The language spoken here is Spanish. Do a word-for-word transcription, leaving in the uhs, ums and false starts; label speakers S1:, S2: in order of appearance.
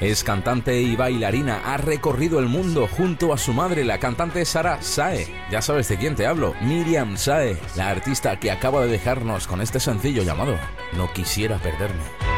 S1: Es cantante y bailarina, ha recorrido el mundo junto a su madre, la cantante Sara Sae. Ya sabes de quién te hablo, Miriam Sae, la artista que acaba de dejarnos con este sencillo llamado No quisiera perderme.